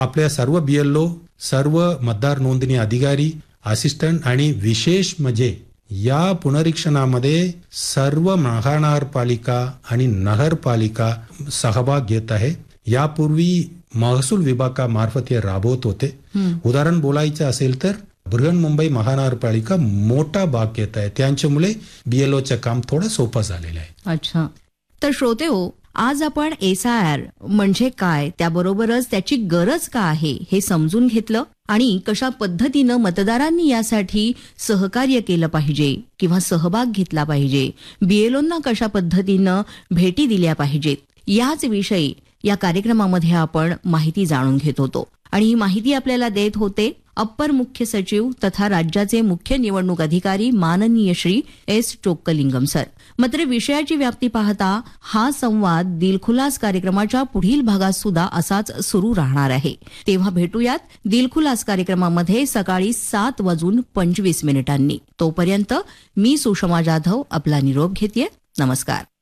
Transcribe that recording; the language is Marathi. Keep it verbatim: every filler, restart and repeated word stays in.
आपल्या सर्व बीएलओ, सर्व मतदार नोंदणी अधिकारी, असिस्टंट आणि विशेष म्हणजे या पुनरीक्षणामध्ये सर्व महानगरपालिका आणि नगरपालिका सहभाग घेत आहे. यापूर्वी महसूल विभागामार्फत हे राबवत होते. उदाहरण बोलायचं असेल तर बृहन्मुंबई महानगरपालिका मोठा भाग घेत आहे. त्यांच्यामुळे बीएलओचं काम थोडं सोपं झालेलं आहे. अच्छा, तर श्रोते हो, आज आपण एस आय आर म्हणजे काय, त्याबरोबरच त्याची गरज का आहे हे समजून घेतलं आणि कशा पद्धतीनं मतदारांनी यासाठी सहकार्य केलं पाहिजे किंवा सहभाग घेतला पाहिजे, बीएलओंना कशा पद्धतीनं भेटी दिल्या पाहिजेत, याच विषयी या कार्यक्रमामध्ये आपण माहिती जाणून घेत होतो. आणि ही माहिती आपल्याला देत होते अप्पर मुख्य सचिव तथा राज्याचे मुख्य निवडणूक अधिकारी माननीय श्री एस चोक्कलिंगम सर. मात्र विषयाची व्याप्ती पाहता हा संवाद दिलखुलास कार्यक्रमाच्या पुढील भागात सुद्धा असाच सुरू राहणार आहे. तेव्हा भेटूयात दिलखुलास कार्यक्रमामध्ये सकाळी सात वाजून पंचवीस मिनिटांनी. तोपर्यंत मी सुषमा जाधव आपला निरोप घेतेय. नमस्कार.